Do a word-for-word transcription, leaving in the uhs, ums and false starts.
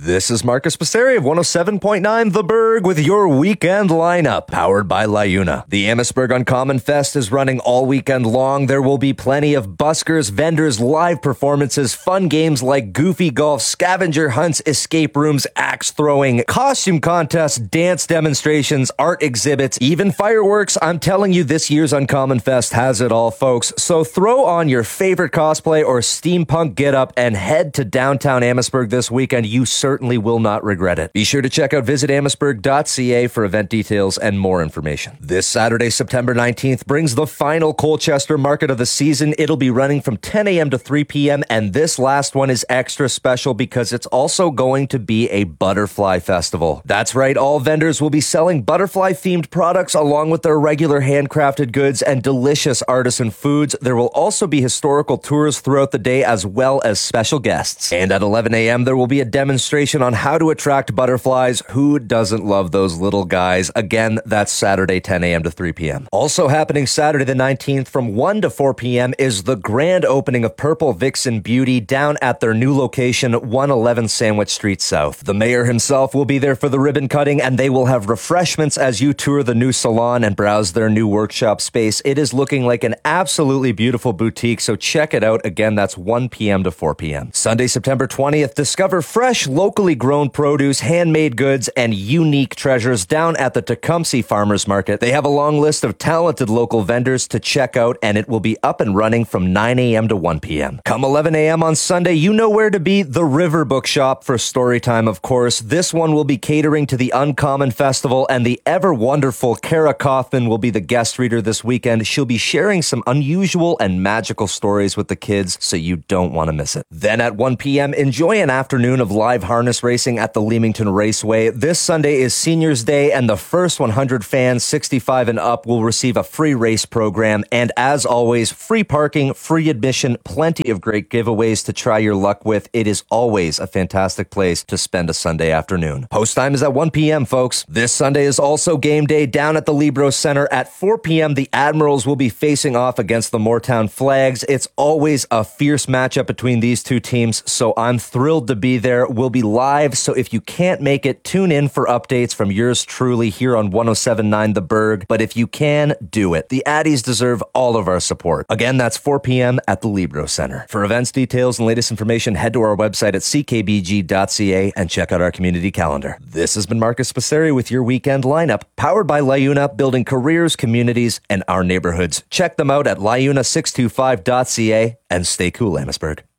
This is Marcus Passeri of one oh seven point nine The Berg with your weekend lineup, powered by LiUNA. The Amherstburg Uncommon Fest is running all weekend long. There will be plenty of buskers, vendors, live performances, fun games like Goofy Golf, scavenger hunts, escape rooms, axe throwing, costume contests, dance demonstrations, art exhibits, even fireworks. I'm telling you, this year's Uncommon Fest has it all, folks. So throw on your favorite cosplay or steampunk getup and head to downtown Amherstburg this weekend. You certainly will not regret it. Be sure to check out visit amherstburg dot c a for event details and more information. This Saturday, September nineteenth, brings the final Colchester Market of the season. It'll be running from ten a.m. to three p.m., and this last one is extra special because it's also going to be a butterfly festival. That's right, all vendors will be selling butterfly-themed products along with their regular handcrafted goods and delicious artisan foods. There will also be historical tours throughout the day as well as special guests. And at eleven a.m., there will be a demonstration on how to attract butterflies. Who doesn't love those little guys? Again, that's Saturday, ten a.m. to three p.m. Also happening Saturday the nineteenth from one to four p.m. is the grand opening of Purple Vixen Beauty down at their new location, one eleven Sandwich Street South. The mayor himself will be there for the ribbon cutting, and they will have refreshments as you tour the new salon and browse their new workshop space. It is looking like an absolutely beautiful boutique, so check it out. Again, that's one p.m. to four p.m. Sunday, September twentieth, discover fresh, locally grown produce, handmade goods, and unique treasures down at the Tecumseh Farmers Market. They have a long list of talented local vendors to check out, and it will be up and running from nine a.m. to one p.m. Come eleven a.m. on Sunday, you know where to be, the River Bookshop for story time, of course. This one will be catering to the Uncommon Festival, and the ever-wonderful Kara Kaufman will be the guest reader this weekend. She'll be sharing some unusual and magical stories with the kids, so you don't want to miss it. Then at one p.m., enjoy an afternoon of live harness racing at the Leamington Raceway. This Sunday is Seniors Day, and the first one hundred fans sixty-five and up will receive a free race program. And as always, free parking, free admission, plenty of great giveaways to try your luck with. It is always a fantastic place to spend a Sunday afternoon. Post time is at one p.m., folks. This Sunday is also game day down at the Libro Center. At four p.m., the Admirals will be facing off against the Moortown Flags. It's always a fierce matchup between these two teams, so I'm thrilled to be there. We'll be live, so if you can't make it, tune in for updates from yours truly here on one oh seven point nine The Berg. But if you can, do it. The Addies deserve all of our support. Again, that's four p.m. at the Libro Center. For events details and latest information, head to our website at c k b g dot c a and check out our community calendar. This has been Marcus Passeri with your weekend lineup, powered by LiUNA, building careers, communities, and our neighborhoods. Check them out at liuna six two five dot c a and stay cool, Amherstburg.